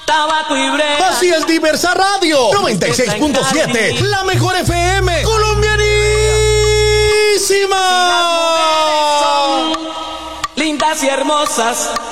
tabaco y brea. Así es Diversa Radio 96.7, la mejor FM colombianísima. Lindas y hermosas,